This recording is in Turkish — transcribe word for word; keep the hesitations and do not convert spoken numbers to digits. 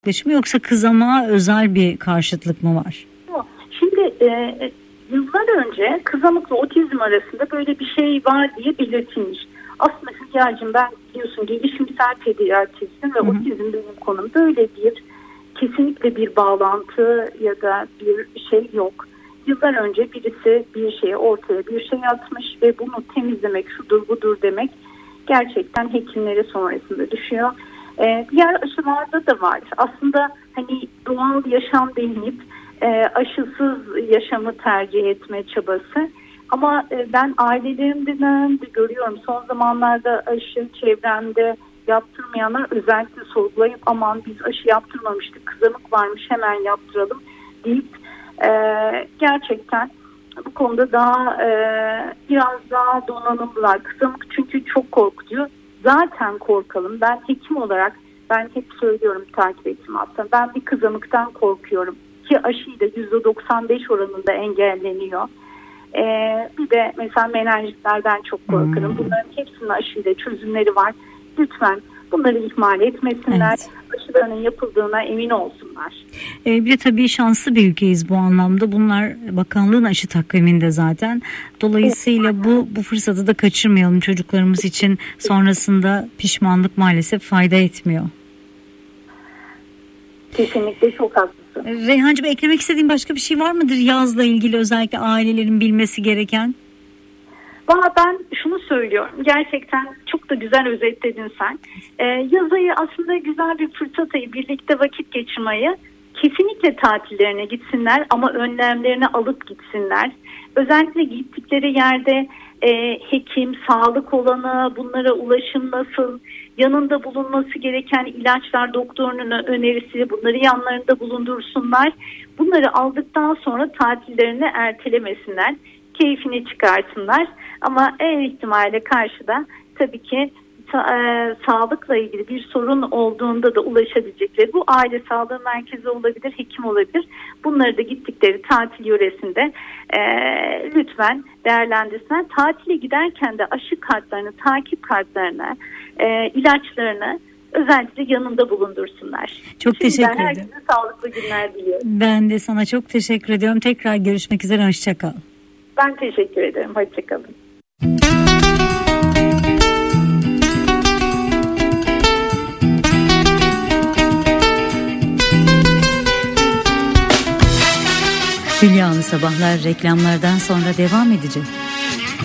yaklaşımı yoksa kızamağa özel bir karşıtlık mı var? Şimdi e, yıllar önce kızamıkla otizm arasında böyle bir şey var diye belirtilmiş. Aslında Hülya'cığım, ben biliyorsun gelişimsel pediatristim ve hı hı. otizm benim konum. Böyle bir kesinlikle bir bağlantı ya da bir şey yok. Yıllar önce birisi bir şeye ortaya bir şey atmış ve bunu temizlemek, şudur budur demek gerçekten hekimlere sonrasında düşüyor. Ee, diğer aşılarda da var. Aslında hani doğal yaşam denilip e, aşısız yaşamı tercih etme çabası. Ama e, ben ailelerimden de görüyorum. Son zamanlarda aşı çevremde yaptırmayanlar özellikle sorgulayıp aman biz aşı yaptırmamıştık, kızamık varmış hemen yaptıralım deyip e, gerçekten bu konuda daha e, biraz daha donanımlılar. Kızamık çünkü çok korkutuyor. Zaten korkalım. Ben hekim olarak ben hep söylüyorum, takip ettim aslında. Ben bir kızamıktan korkuyorum ki aşıyla yüzde doksan beş oranında engelleniyor. Ee, bir de mesela menenjitlerden çok korkarım. Bunların hepsinin aşıyla çözümleri var. Lütfen bunları ihmal etmesinler. Evet. Aşılarının yapıldığına emin olsunlar. Ee, bir de tabii şanslı bir ülkeyiz bu anlamda. Bunlar bakanlığın aşı takviminde zaten. Dolayısıyla evet. bu bu fırsatı da kaçırmayalım. Çocuklarımız için sonrasında pişmanlık maalesef fayda etmiyor. Kesinlikle çok haklısın. Reyhancığım, eklemek istediğin başka bir şey var mıdır yazla ilgili, özellikle ailelerin bilmesi gereken? Valla ben şunu söylüyorum, gerçekten çok da güzel özetledin sen. Ee, yaz ayı aslında güzel bir fırsat ayı, birlikte vakit geçirmeyi, kesinlikle tatillerine gitsinler ama önlemlerini alıp gitsinler. Özellikle gittikleri yerde e, hekim, sağlık olanı, bunlara ulaşım nasıl, yanında bulunması gereken ilaçlar, doktorunun önerisi, bunları yanlarında bulundursunlar. Bunları aldıktan sonra tatillerini ertelemesinler, keyfini çıkarsınlar. Ama en ihtimalle karşıda tabii ki sa- e, sağlıkla ilgili bir sorun olduğunda da ulaşabilecekleri bu aile sağlığı merkezi olabilir, hekim olabilir. Bunları da gittikleri tatil yöresinde e, lütfen değerlendirsinler. Tatile giderken de aşı kartlarını, takip kartlarını, e, ilaçlarını özellikle yanında bulundursunlar. Çok Şimdiden teşekkür ederim. Herkese sağlıklı günler diliyorum. Ben de sana çok teşekkür ediyorum. Tekrar görüşmek üzere. Hoşça kal. Ben teşekkür ederim. Hoşça kalın. Hülyalı Sabahlar reklamlardan sonra devam edecek.